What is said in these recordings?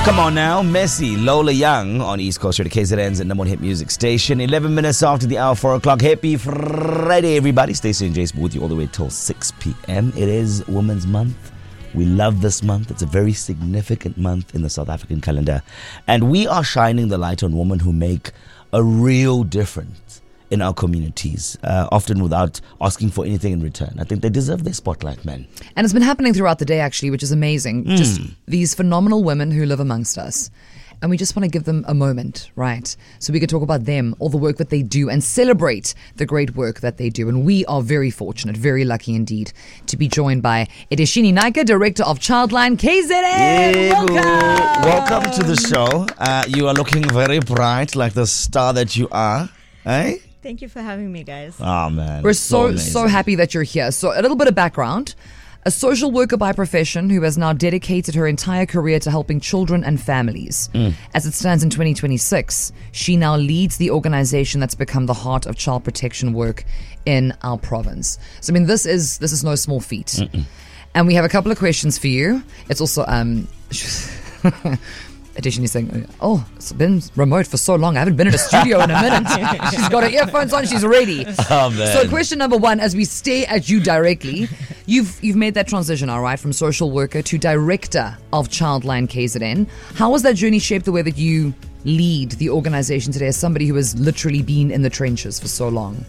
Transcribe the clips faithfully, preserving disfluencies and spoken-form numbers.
Come on now, Messi, Lola Young on East Coast Radio, K Z N's number one hit music station. eleven minutes after the hour, four o'clock. Happy Friday, everybody. Stacey and Jace with you all the way till six p.m. It is Women's Month. We love this month. It's a very significant month in the South African calendar. And we are shining the light on women who make a real difference in our communities, uh, often without asking for anything in return. I think they deserve their spotlight, man. And it's been happening throughout the day, actually, which is amazing. Mm. Just these phenomenal women who live amongst us. And we just want to give them a moment, right? So we can talk about them, all the work that they do, and celebrate the great work that they do. And we are very fortunate, very lucky indeed, to be joined by Edeshini Naika, Director of Childline K Z N. Yeah, welcome! Welcome to the show. Uh, you are looking very bright, like the star that you are. Eh? Thank you for having me, guys. Oh, man. We're so, so, so happy that you're here. So a little bit of background. A social worker by profession who has now dedicated her entire career to helping children and families. Mm. As it stands in twenty twenty-six, she now leads the organization that's become the heart of child protection work in our province. So, I mean, this is this is no small feat. Mm-mm. And we have a couple of questions for you. It's also... um. Addition is saying, oh, it's been remote for so long. I haven't been in a studio in a minute. She's got her earphones on. She's ready. Oh, man. So question number one, as we stare at you directly, you've you've made that transition, all right, from social worker to director of Childline K Z N. How has that journey shaped the way that you lead the organization today as somebody who has literally been in the trenches for so long?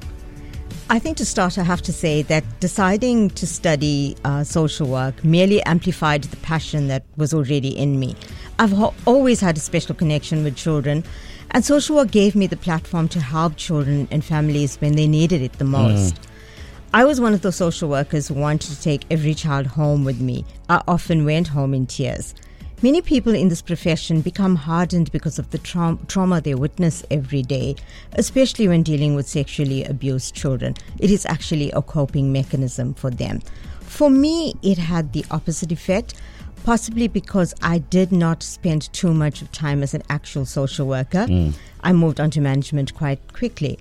I think to start, I have to say that deciding to study uh, social work merely amplified the passion that was already in me. I've ho- always had a special connection with children, and social work gave me the platform to help children and families when they needed it the most. Mm. I was one of those social workers who wanted to take every child home with me. I often went home in tears. Many people in this profession become hardened because of the tra- trauma they witness every day, especially when dealing with sexually abused children. It is actually a coping mechanism for them. For me, it had the opposite effect, possibly because I did not spend too much of time as an actual social worker. Mm. I moved on to management quite quickly.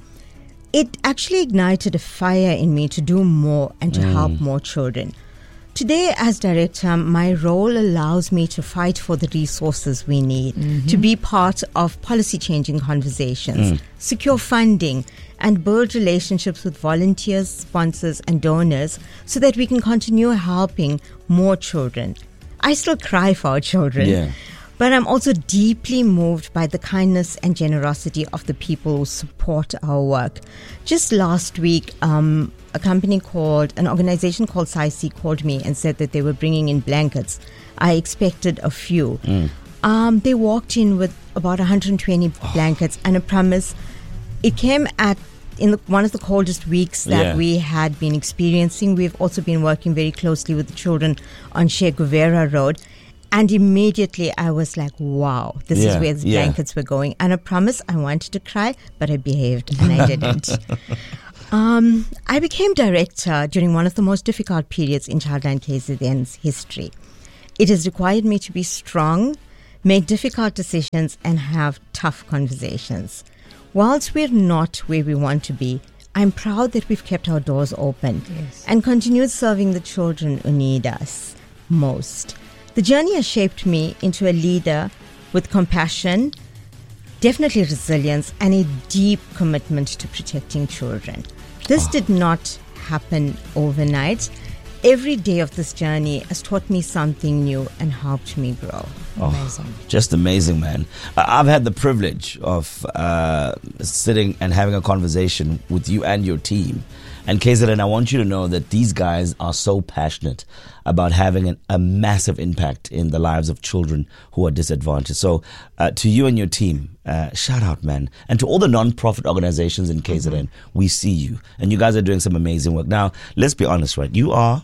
It actually ignited a fire in me to do more and to mm. help more children. Today, as director, my role allows me to fight for the resources we need, mm-hmm. to be part of policy-changing conversations, mm. secure funding, and build relationships with volunteers, sponsors, and donors so that we can continue helping more children. I still cry for our children, yeah. but I'm also deeply moved by the kindness and generosity of the people who support our work. Just last week, um, a company called, an organization called SciC called me and said that they were bringing in blankets. I expected a few. Mm. Um, they walked in with about one hundred twenty oh. blankets and a promise. It came at in the, one of the coldest weeks that yeah. we had been experiencing. We've also been working very closely with the children on Che Guevara Road. And immediately I was like, wow, this yeah, is where the yeah. blankets were going. And I promise I wanted to cry, but I behaved and I didn't. um, I became director during one of the most difficult periods in Childline K Z N's history. It has required me to be strong, make difficult decisions, and have tough conversations. Whilst we're not where we want to be, I'm proud that we've kept our doors open yes. and continued serving the children who need us most. The journey has shaped me into a leader with compassion, definitely resilience, and a deep commitment to protecting children. This oh. did not happen overnight. Every day of this journey has taught me something new and helped me grow. Oh, amazing. Just amazing, man. I've had the privilege of uh, sitting and having a conversation with you and your team. And K Z N, I want you to know that these guys are so passionate about having an, a massive impact in the lives of children who are disadvantaged. So uh, to you and your team, uh, shout out, man. And to all the non-profit organizations in K Z N, mm-hmm. we see you. And you guys are doing some amazing work. Now, let's be honest, right? You are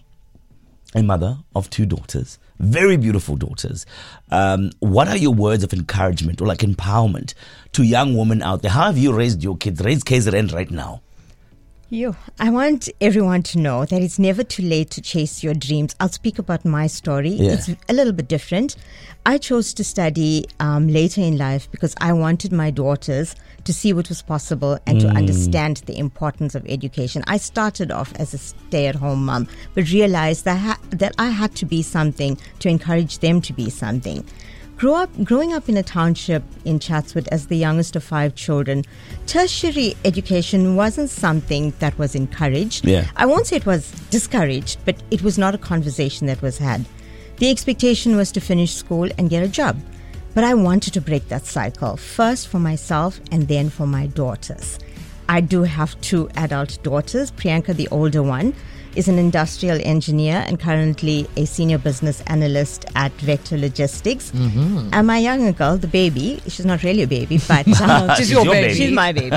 a mother of two daughters, very beautiful daughters. Um, what are your words of encouragement or like empowerment to young women out there? How have you raised your kids? Raise K Z N right now. You, I want everyone to know that it's never too late to chase your dreams. I'll speak about my story. Yeah. It's a little bit different. I chose to study um, later in life because I wanted my daughters to see what was possible and mm. to understand the importance of education. I started off as a stay-at-home mom, but realized that, ha- that I had to be something to encourage them to be something. Grow up, growing up in a township in Chatswood as the youngest of five children, tertiary education wasn't something that was encouraged. Yeah. I won't say it was discouraged, but it was not a conversation that was had. The expectation was to finish school and get a job. But I wanted to break that cycle, first for myself and then for my daughters. I do have two adult daughters. Priyanka, the older one, is an industrial engineer and currently a senior business analyst at Vector Logistics. Mm-hmm. And my younger girl, the baby, she's not really a baby, but um, she's your baby. She's my baby.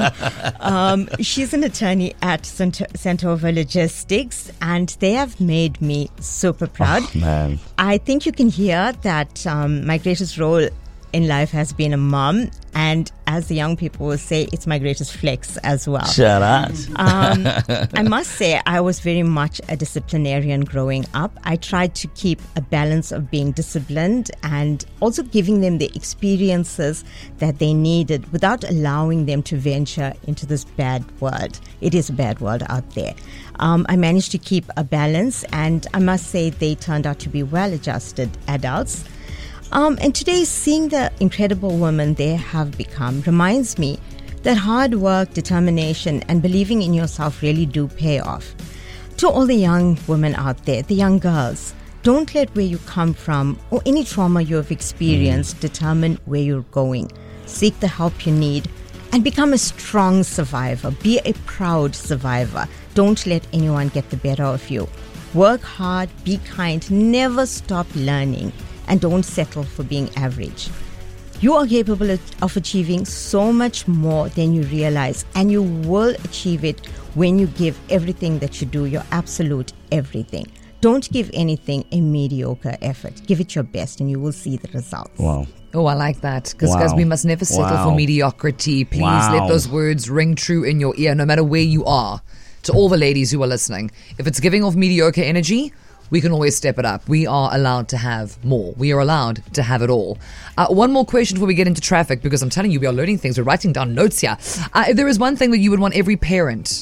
um, she's an attorney at Santova Logistics, and they have made me super proud. Oh, man. I think you can hear that um, my greatest role in life has been a mom, and as the young people will say, it's my greatest flex as well. Shut up. um, I must say I was very much a disciplinarian growing up. I tried to keep a balance of being disciplined and also giving them the experiences that they needed without allowing them to venture into this bad world. It is a bad world out there. Um, I managed to keep a balance, and I must say they turned out to be well-adjusted adults. Um, and today, seeing the incredible women they have become reminds me that hard work, determination, and believing in yourself really do pay off. To all the young women out there, the young girls, don't let where you come from or any trauma you have experienced mm. determine where you're going. Seek the help you need and become a strong survivor. Be a proud survivor. Don't let anyone get the better of you. Work hard, be kind, never stop learning. And don't settle for being average. You are capable of achieving so much more than you realize, and you will achieve it when you give everything that you do, your absolute everything. Don't give anything a mediocre effort. Give it your best, and you will see the results. Wow. Oh, I like that. Because Wow. guys, we must never settle Wow. for mediocrity. Please Wow. let those words ring true in your ear, no matter where you are. To all the ladies who are listening, if it's giving off mediocre energy, we can always step it up. We are allowed to have more. We are allowed to have it all. Uh, one more question before we get into traffic, because I'm telling you, we are learning things. We're writing down notes here. Uh, if there is one thing that you would want every parent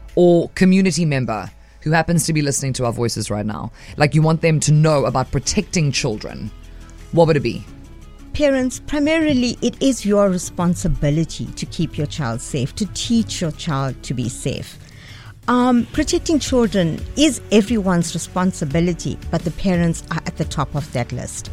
or community member who happens to be listening to our voices right now, like you want them to know about protecting children, what would it be? Parents, primarily it is your responsibility to keep your child safe, to teach your child to be safe. Um, protecting children is everyone's responsibility, but the parents are at the top of that list.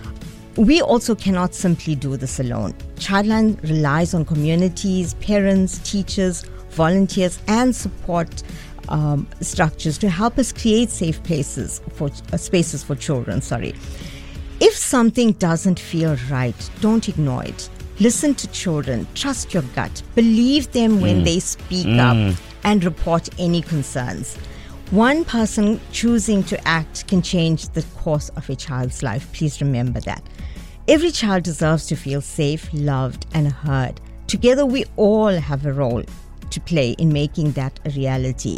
We also cannot simply do this alone. Childline relies on communities, parents, teachers, volunteers, and support um, structures to help us create safe places for uh, spaces for children. Sorry. If something doesn't feel right, don't ignore it. Listen to children. Trust your gut. Believe them when mm. they speak mm. up. And report any concerns. One person choosing to act can change the course of a child's life. Please remember that. Every child deserves to feel safe, loved, and heard. Together, we all have a role to play in making that a reality.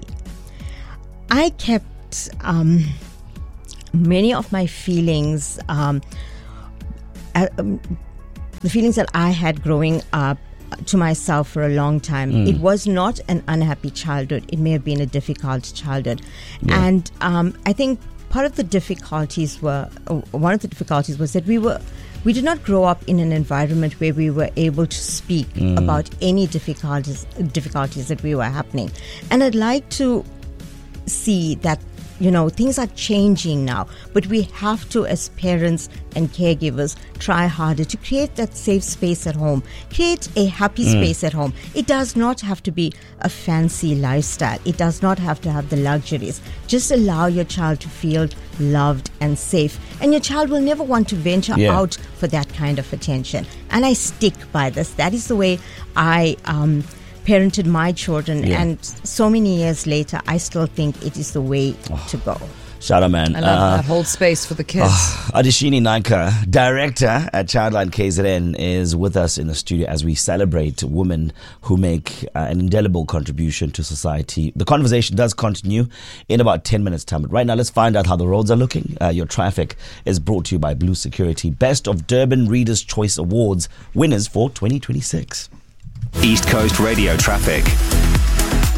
I kept um, many of my feelings, um, uh, um, the feelings that I had growing up, to myself for a long time. Mm. It was not an unhappy childhood. It may have been a difficult childhood. Yeah. And um, I think part of the difficulties were, uh, one of the difficulties was that we were, we did not grow up in an environment where we were able to speak mm. about any difficulties, difficulties that we were happening. And I'd like to see that, you know, things are changing now, but we have to, as parents and caregivers, try harder to create that safe space at home, create a happy mm. space at home. It does not have to be a fancy lifestyle. It does not have to have the luxuries. Just allow your child to feel loved and safe, and your child will never want to venture yeah. out for that kind of attention. And I stick by this. That is the way I um parented my children, yeah. and so many years later, I still think it is the way oh. to go. Shout out, man. I love uh, that. Hold space for the kids. Oh, Adishini Naika, director at Childline K Z N, is with us in the studio as we celebrate women who make uh, an indelible contribution to society. The conversation does continue in about ten minutes' time. But right now, let's find out how the roads are looking. Uh, your traffic is brought to you by Blue Security. Best of Durban Readers' Choice Awards winners for twenty twenty-six. East Coast Radio Traffic.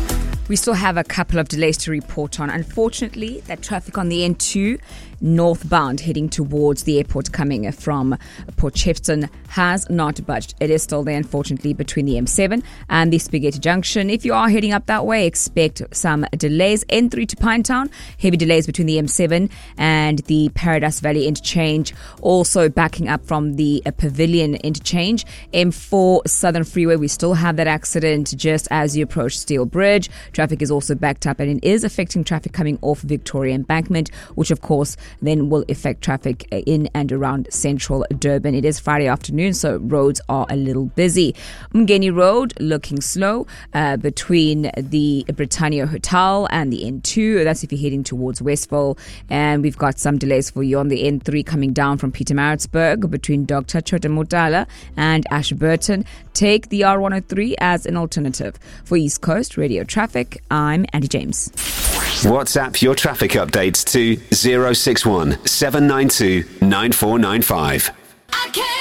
We still have a couple of delays to report on. Unfortunately, that traffic on the N two northbound heading towards the airport coming from Port Shepstone has not budged. It is still there, unfortunately, between the M seven and the Spaghetti Junction. If you are heading up that way, expect some delays. N three to Pinetown, heavy delays between the M seven and the Paradise Valley interchange. Also backing up from the uh, Pavilion interchange. M four Southern Freeway, we still have that accident just as you approach Steel Bridge. Traffic is also backed up and it is affecting traffic coming off Victoria Embankment, which of course then will affect traffic in and around central Durban. It is Friday afternoon, so roads are a little busy. Mngeni Road looking slow uh, between the Britannia Hotel and the N two. That's if you're heading towards Westville. And we've got some delays for you on the N three coming down from Pietermaritzburg between Doctor Chota Motala and Ashburton. Take the R one oh three as an alternative. For East Coast Radio Traffic, I'm Andy James. WhatsApp your traffic updates to zero six one seven nine two nine four nine five.